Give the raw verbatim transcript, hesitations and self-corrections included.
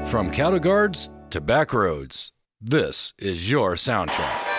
From cattle guards to back roads, this is your soundtrack.